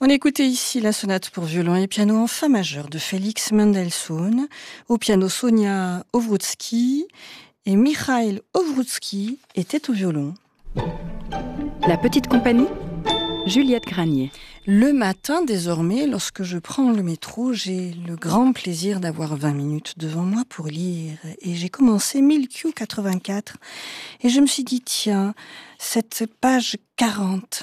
On écoutait ici la sonate pour violon et piano en fa majeur de Félix Mendelssohn, au piano Sonia Owródzki et Mikhail Owródzki était au violon. La petite compagnie, Juliette Granier. Le matin, désormais, lorsque je prends le métro, j'ai le grand plaisir d'avoir 20 minutes devant moi pour lire. Et j'ai commencé 1000Q84 et je me suis dit, tiens, cette page 40